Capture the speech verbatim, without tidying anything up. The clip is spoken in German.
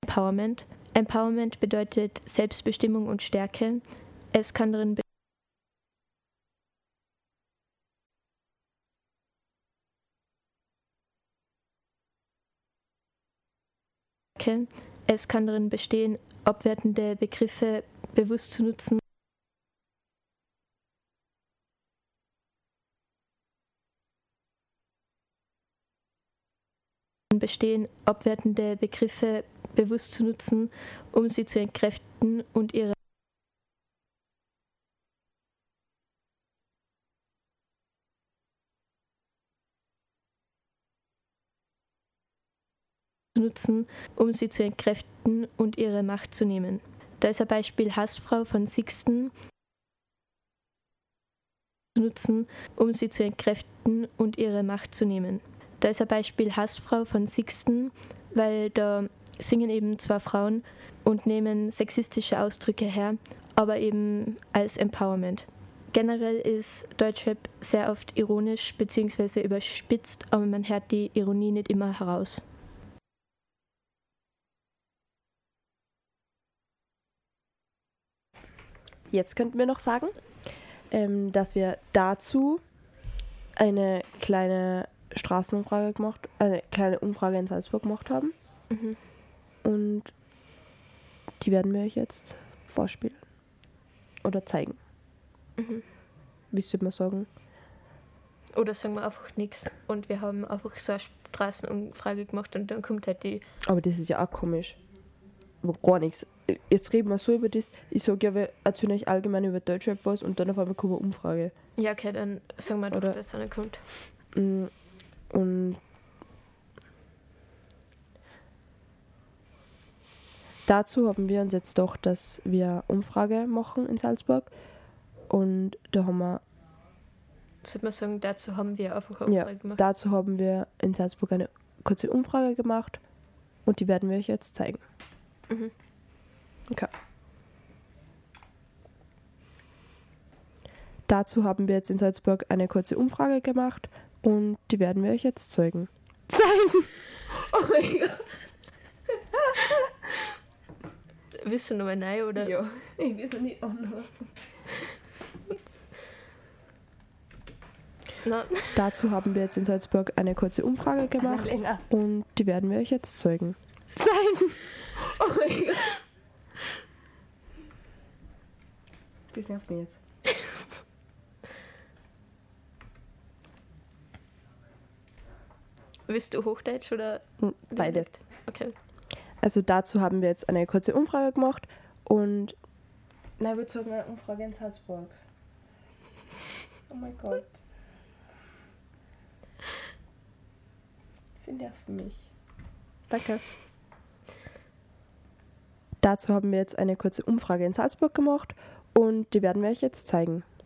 Empowerment. Empowerment bedeutet Selbstbestimmung und Stärke. Es kann darin be- Es kann darin bestehen, abwertende Begriffe bewusst zu nutzen bestehen, abwertende Begriffe bewusst zu nutzen, um sie zu entkräften und ihre nutzen, um sie zu entkräften und ihre Macht zu nehmen. Da ist ein Beispiel Hassfrau von Sixten nutzen, um sie zu entkräften und ihre Macht zu nehmen. Da ist ein Beispiel Hassfrau von Sixten, weil da singen eben zwei Frauen und nehmen sexistische Ausdrücke her, aber eben als Empowerment. Generell ist Deutschrap sehr oft ironisch bzw. überspitzt, aber man hört die Ironie nicht immer heraus. Jetzt könnten wir noch sagen, ähm, dass wir dazu eine kleine Straßenumfrage gemacht, eine kleine Umfrage in Salzburg gemacht haben. Mhm. Und die werden wir euch jetzt vorspielen. Oder zeigen. Mhm. Wie soll man sagen? Oder sagen wir einfach nichts und wir haben einfach so eine Straßenumfrage gemacht und dann kommt halt die... Aber das ist ja auch komisch. Aber gar nichts. Jetzt reden wir so über das. Ich sage ja, wir erzählen euch allgemein über Deutschrap was und dann auf einmal kommt eine Umfrage. Ja, okay, dann sagen wir doch, Oder- dass es nicht kommt. Und dazu haben wir uns jetzt doch, dass wir Umfrage machen in Salzburg. Und da haben wir, Sollte man sagen, dazu haben wir einfach eine ja, Umfrage gemacht. dazu haben wir in Salzburg eine kurze Umfrage gemacht und die werden wir euch jetzt zeigen. Mhm. Okay. Dazu haben wir jetzt in Salzburg eine kurze Umfrage gemacht und die werden wir euch jetzt zeigen. Zeigen! Oh mein Gott! Willst du nochmal nein, oder? Ja, ich weiß ja nicht anders. Nein. Dazu haben wir jetzt in Salzburg eine kurze Umfrage gemacht länger. und die werden wir euch jetzt zeigen. Zeigen! Oh mein Gott! Das nervt mich jetzt. Willst du Hochdeutsch oder? Beides. Okay. Also dazu haben wir jetzt eine kurze Umfrage gemacht und... Nein, wir zogen eine Umfrage in Salzburg. Oh mein Gott. Sie nerven mich. Danke. Dazu haben wir jetzt eine kurze Umfrage in Salzburg gemacht und die werden wir euch jetzt zeigen.